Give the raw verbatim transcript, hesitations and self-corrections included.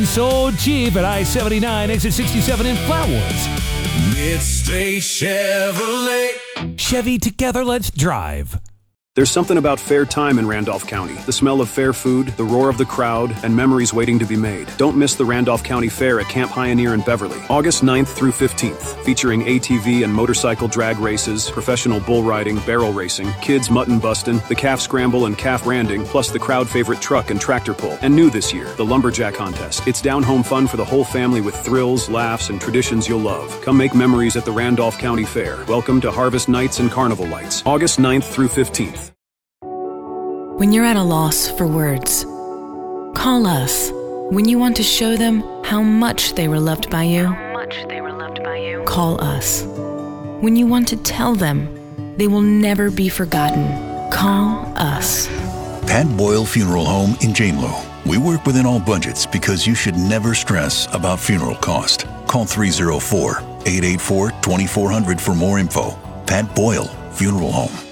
So cheap at I seventy-nine, exit sixty-seven in Flatwoods. Midstate Chevrolet. Chevy, together, let's drive. There's something about fair time in Randolph County. The smell of fair food, the roar of the crowd, and memories waiting to be made. Don't miss the Randolph County Fair at Camp Pioneer in Beverly, August ninth through fifteenth, featuring A T V and motorcycle drag races, professional bull riding, barrel racing, kids mutton bustin', the calf scramble and calf branding, plus the crowd favorite truck and tractor pull. And new this year, the lumberjack contest. It's down-home fun for the whole family with thrills, laughs, and traditions you'll love. Come make memories at the Randolph County Fair. Welcome to Harvest Nights and Carnival Lights, August ninth through fifteenth. When you're at a loss for words, call us. When you want to show them how much they were loved by you, How much they were loved by you. call us. When you want to tell them they will never be forgotten, call us. Pat Boyle Funeral Home in Janelow. We work within all budgets because you should never stress about funeral cost. Call three oh four, eight eight four, two four zero zero for more info. Pat Boyle Funeral Home.